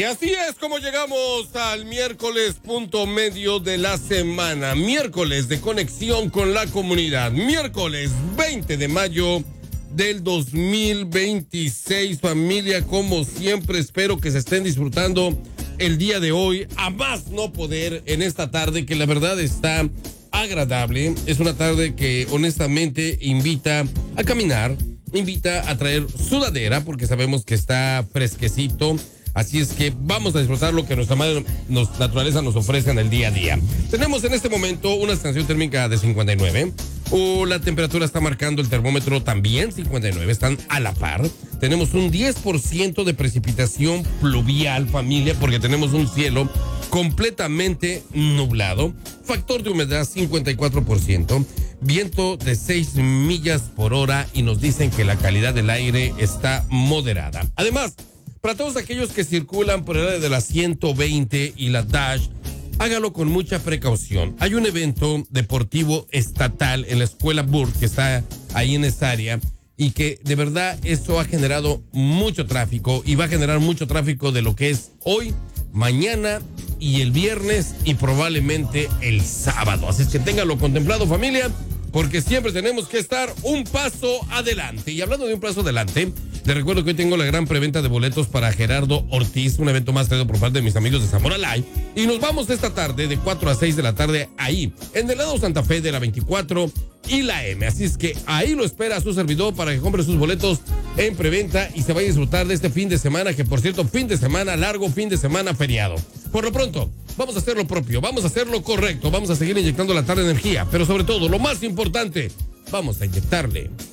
Y así es como llegamos al miércoles punto medio de la semana, miércoles de conexión con la comunidad, miércoles 20 de mayo del 2026, familia. Como siempre, espero que se estén disfrutando el día de hoy a más no poder en esta tarde, que la verdad está agradable. Es una tarde que honestamente invita a caminar, invita a traer sudadera, porque sabemos que está fresquecito. Así es que vamos a disfrutar lo que nuestra naturaleza nos ofrece en el día a día. Tenemos en este momento una sensación térmica de 59. La temperatura está marcando el termómetro también 59. Están a la par. Tenemos un 10% de precipitación pluvial, familia, porque tenemos un cielo completamente nublado. Factor de humedad 54%. Viento de 6 millas por hora y nos dicen que la calidad del aire está moderada. Además, para todos aquellos que circulan por el área de la 120 y la Dash, hágalo con mucha precaución. Hay un evento deportivo estatal en la escuela Burke que está ahí en esa área y que de verdad esto ha generado mucho tráfico y va a generar mucho tráfico de lo que es hoy, mañana y el viernes y probablemente el sábado. Así es que ténganlo contemplado, familia, porque siempre tenemos que estar un paso adelante. Y hablando de un paso adelante, les recuerdo que hoy tengo la gran preventa de boletos para Gerardo Ortiz, un evento más traído por parte de mis amigos de Zamora Live. Y nos vamos esta tarde de 4 a 6 de la tarde ahí, en el lado Santa Fe de la 24 y la M. Así es que ahí lo espera su servidor para que compre sus boletos en preventa y se vaya a disfrutar de este fin de semana, que por cierto, fin de semana largo, fin de semana feriado. Por lo pronto, vamos a hacer lo propio, vamos a hacer lo correcto, vamos a seguir inyectando la tarde energía, pero sobre todo, lo más importante, vamos a inyectarle